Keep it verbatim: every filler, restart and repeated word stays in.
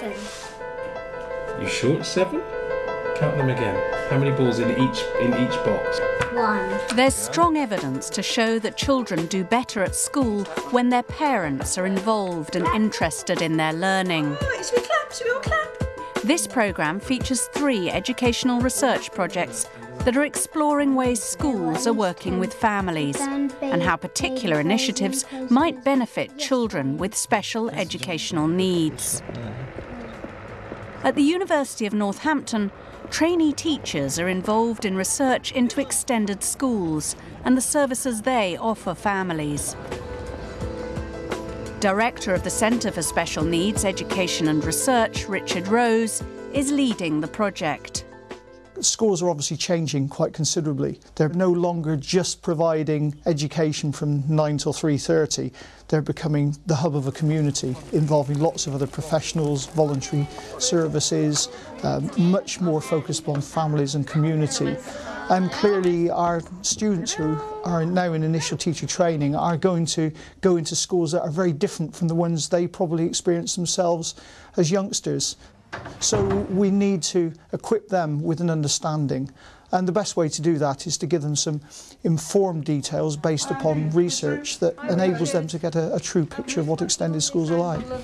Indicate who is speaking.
Speaker 1: seven.
Speaker 2: You sure it's seven? Count them again. How many balls in each in each box?
Speaker 1: One.
Speaker 3: There's strong evidence to show that children do better at school when their parents are involved and interested in their learning.
Speaker 4: All right, should we clap? Should we all clap?
Speaker 3: This programme features three educational research projects that are exploring ways schools are working with families and how particular initiatives might benefit children with special educational needs. At the University of Northampton, trainee teachers are involved in research into extended schools and the services they offer families. Director of the Centre for Special Needs Education and Research, Richard Rose, is leading the project.
Speaker 5: Schools are obviously changing quite considerably. They're no longer just providing education from nine till three thirty. They're becoming the hub of a community involving lots of other professionals, voluntary services, um, much more focused on families and community. And clearly our students who are now in initial teacher training are going to go into schools that are very different from the ones they probably experienced themselves as youngsters. So we need to equip them with an understanding, and the best way to do that is to give them some informed details based upon research that enables them to get a, a true picture of what extended schools are like.